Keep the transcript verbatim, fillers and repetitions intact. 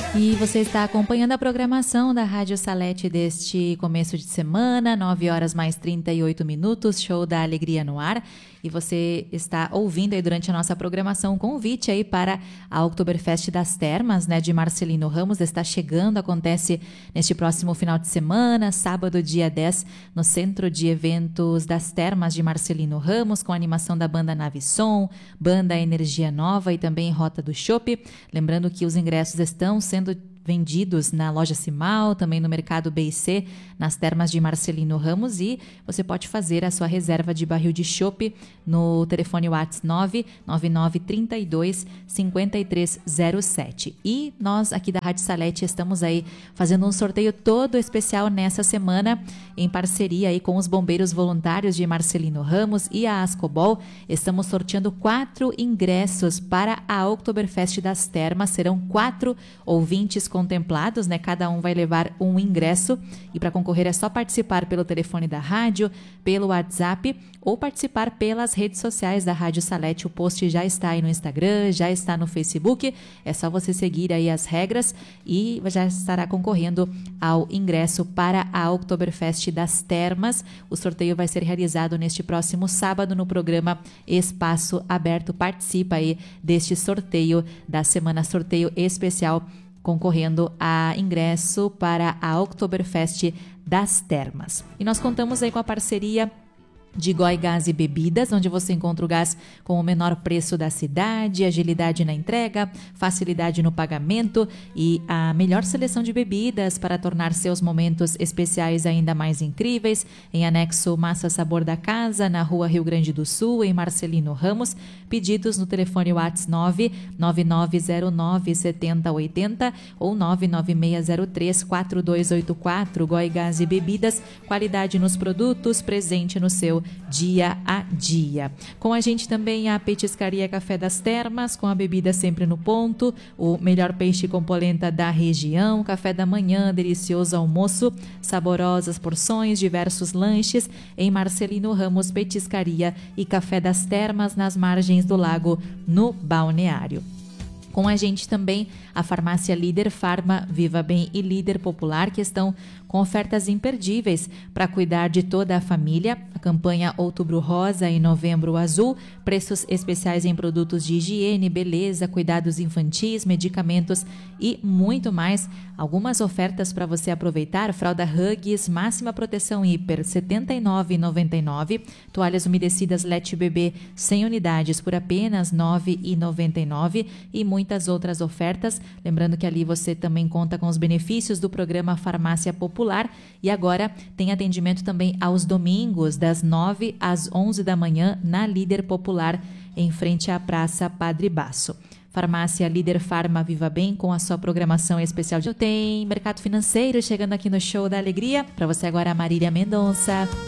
E você está acompanhando a programação da Rádio Salete deste começo de semana, nove horas mais trinta e oito minutos, show da alegria no ar. E você está ouvindo aí durante a nossa programação um convite aí para a Oktoberfest das Termas, né, de Marcelino Ramos. Está chegando, acontece neste próximo final de semana, sábado, dia dez, no Centro de Eventos das Termas de Marcelino Ramos, com a animação da banda Nave Som, banda Energia Nova e também Rota do Chopp. Lembrando que os ingressos estão sendo vendidos na loja Cimal, também no mercado B e C, nas termas de Marcelino Ramos, e você pode fazer a sua reserva de barril de chopp no telefone WhatsApp nove nove nove, trinta e dois, cinquenta e três zero sete. E nós aqui da Rádio Salete estamos aí fazendo um sorteio todo especial nessa semana, em parceria aí com os bombeiros voluntários de Marcelino Ramos e a Ascobol. Estamos sorteando quatro ingressos para a Oktoberfest das Termas. Serão quatro ouvintes contemplados, né? Cada um vai levar um ingresso, e para concorrer é só participar pelo telefone da rádio, pelo WhatsApp ou participar pelas redes sociais da Rádio Salete. O post já está aí no Instagram, já está no Facebook, é só você seguir aí as regras e já estará concorrendo ao ingresso para a Oktoberfest das Termas. O sorteio vai ser realizado neste próximo sábado no programa Espaço Aberto. Participa aí deste sorteio da semana, sorteio especial, concorrendo a ingresso para a Oktoberfest das Termas. E nós contamos aí com a parceria de Goi Gás e Bebidas, onde você encontra o gás com o menor preço da cidade, agilidade na entrega, facilidade no pagamento e a melhor seleção de bebidas para tornar seus momentos especiais ainda mais incríveis. Em anexo Massa Sabor da Casa, na Rua Rio Grande do Sul, em Marcelino Ramos. Pedidos no telefone WhatsApp nove nove nove zero nove sete zero oito zero ou nove nove seis zero três quatro dois oito quatro. Goi Gás e Bebidas, qualidade nos produtos, presente no seu dia a dia. Com a gente também a Petiscaria Café das Termas, com a bebida sempre no ponto, o melhor peixe com polenta da região, café da manhã, delicioso almoço, saborosas porções, diversos lanches em Marcelino Ramos Petiscaria e Café das Termas, nas margens do lago, no balneário. Com a gente também a farmácia Líder Farma, Viva Bem e Líder Popular, que estão com ofertas imperdíveis para cuidar de toda a família. A campanha Outubro Rosa e Novembro Azul, preços especiais em produtos de higiene, beleza, cuidados infantis, medicamentos e muito mais. Algumas ofertas para você aproveitar: fralda Huggies, máxima proteção hiper, setenta e nove reais e noventa e nove centavos. Toalhas umedecidas Let Bebê, cem unidades por apenas nove reais e noventa e nove centavos. E muitas outras ofertas. Lembrando que ali você também conta com os benefícios do programa Farmácia Popular. E agora tem atendimento também aos domingos, das nove às onze da manhã, na Líder Popular, em frente à Praça Padre Basso. Farmácia Líder Farma Viva Bem, com a sua programação especial. Tem Mercado Financeiro chegando aqui no Show da Alegria. Para você agora, Marília Mendonça.